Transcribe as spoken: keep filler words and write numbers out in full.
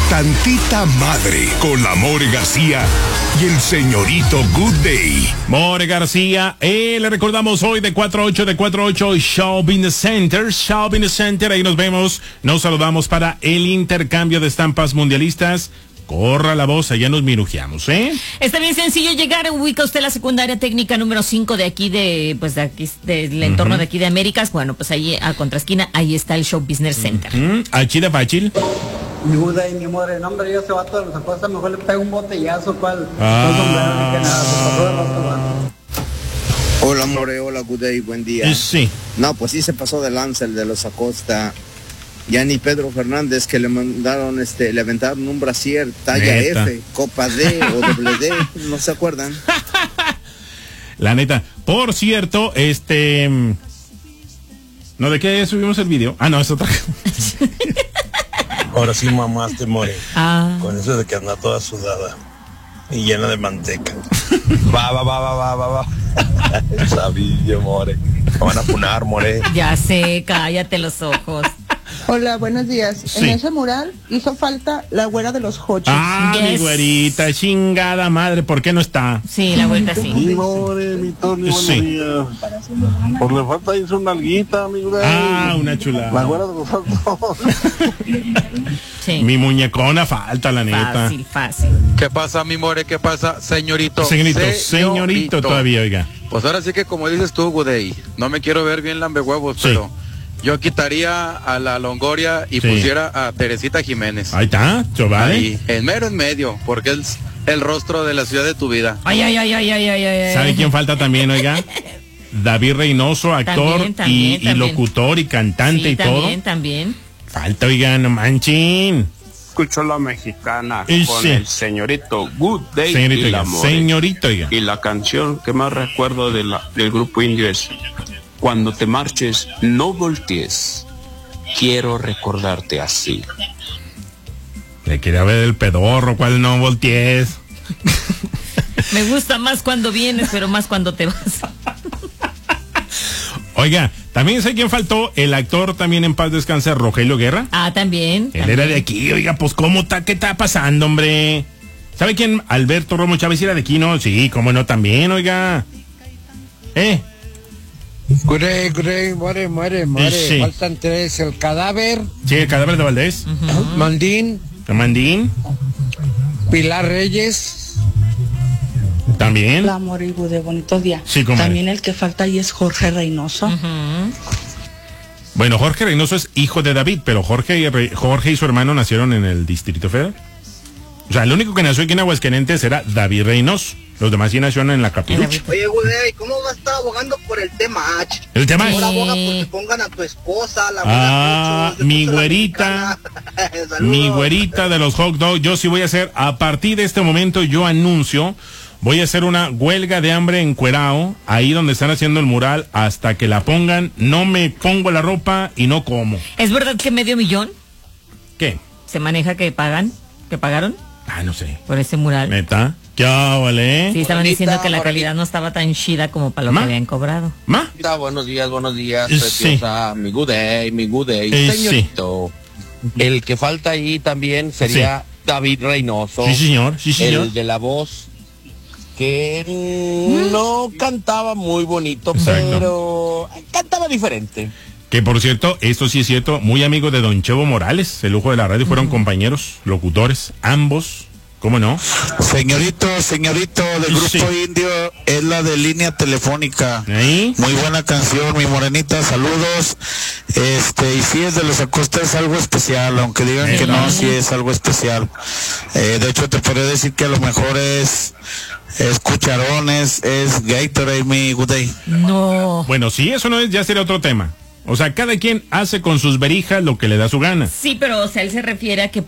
Tantita Madre con la More García y el señorito Good Day. More García, eh, le recordamos hoy de cuatro a ocho, de cuatro a ocho, Shopping Center, Shopping Center, ahí nos vemos, nos saludamos para el intercambio de estampas mundialistas. Corra la voz, allá nos mirujeamos, ¿eh? Está bien sencillo llegar, ubica usted la secundaria técnica número cinco de aquí de, pues de aquí, del entorno uh-huh. de aquí de Américas, bueno, pues ahí a contraesquina, ahí está el Show Business Center. Uh-huh. Aquí de fácil. Mi Buda y mi madre, no hombre, yo ese vato de los apuestas, mejor le pego un botellazo, cual. Ah. Hola, More, hola, Good Day, buen día. Sí. No, pues sí se pasó de lanza el de los Acosta. Ya ni Pedro Fernández, que le mandaron, este, le aventaron un brasier talla neta. F, copa D o doble D, ¿no se acuerdan? La neta. Por cierto, este... ¿No de qué subimos el video? Ah, no, es otra. Ahora sí mamaste, More. Ah. Con eso de que anda toda sudada y llena de manteca. Va, va, va, va, va, va, va. Sabillo, More. Me van a funar, More. Ya sé, cállate los ojos. Hola, buenos días. Sí. En ese mural hizo falta la güera de los hochos. Ah, yes. Mi güerita, chingada madre, ¿por qué no está? Sí, la güerita sí. Mi More, mi Tony, buenos sí. días. Por le falta irse una alguita, mi güey. Ah, una chulada. La güera de los hochos. Sí. Mi muñecona falta, la neta. Fácil, fácil. ¿Qué pasa, mi More? ¿Qué pasa, señorito? Señorito, señorito, señorito todavía, oiga. Pues ahora sí que como dices tú, Gudey, no me quiero ver bien lambehuevos, sí. pero yo quitaría a la Longoria y sí. pusiera a Teresita Jiménez. Ahí está, chovale. Ahí, en mero en medio, porque es el rostro de la ciudad de tu vida. Ay, ay, ay, ay, ay, ay, ay. ¿Sabe quién falta también, oiga? David Reynoso, actor también, también, y, también. y locutor y cantante sí, y también, todo. También, también. Falta, oiga, no manchen. Escucho la mexicana y con sí. el señorito Good Day señorito, y la oiga, More. Señorito, oiga. Y la canción que más recuerdo de la, del grupo indio es Cuando te marches, no voltees. Quiero recordarte así. Le quería ver el pedorro, ¿cuál no voltees? Me gusta más cuando vienes, pero más cuando te vas. Oiga, también sé quién faltó, el actor también en paz descanse, Rogelio Guerra. Ah, también. Él también. era de aquí, oiga, pues ¿cómo está? ¿Qué está pasando, hombre? ¿Sabe quién? Alberto Romo Chávez era de aquí, ¿no? Sí, cómo no, también, oiga. ¿Eh? Gure, gure, muere, muere, muere. Sí. Faltan tres, el cadáver. Sí, el cadáver de Valdés. Uh-huh. Mandín. Mandín. Pilar Reyes. También. La Moribu de Bonito Día. Sí, como también el que falta ahí es Jorge Reynoso. Uh-huh. Bueno, Jorge Reynoso es hijo de David, pero Jorge y, Jorge y su hermano nacieron en el Distrito Federal. O sea, el único que nació aquí en Aguascalientes era David Reynoso. Los demás sí nacieron en la Capirucha. Oye, güey, ¿cómo va a estar abogando por el tema H? ¿El tema H? Ahora aboga porque pongan a tu esposa, la Ah, mucho, mi güerita. Mi güerita de los hot dogs. Yo sí voy a hacer, a partir de este momento, yo anuncio, voy a hacer una huelga de hambre en Cuerao, ahí donde están haciendo el mural, hasta que la pongan. No me pongo la ropa y no como. ¿Es verdad que medio millón? ¿Qué? ¿Se maneja que pagan? ¿Que pagaron? Ah, no sé. Por ese mural. ¿Neta? ¿Qué vale? Sí, estaban Bonita, diciendo que la bonita. calidad no estaba tan chida como para lo ¿Ma? que habían cobrado. ¿Ma? Buenos días, buenos días, Sí. preciosa. Mi Good Day, mi Good Day. Eh, Señorito, el que falta ahí también sería Sí. David Reynoso. Sí, señor. Sí, señor. El de la voz, que mm, no cantaba muy bonito, Exacto. pero cantaba diferente. Que por cierto, esto sí es cierto, muy amigo de Don Chevo Morales, el lujo de la radio, fueron uh-huh. compañeros, locutores, ambos, ¿cómo no? Señorito, señorito del grupo sí. indio, es la de línea telefónica. ¿Ahí? Muy buena canción, mi morenita, saludos. Este, y sí es de los Acosta, es algo especial, aunque digan ¿Eh? que no, sí es algo especial. Eh, de hecho, te podría decir que a lo mejor es... Es cucharones, es Gatorade, mi Good Day. No. Bueno, si eso no es, ya sería otro tema. O sea, cada quien hace con sus verijas lo que le da su gana. Sí, pero o sea, él se refiere a que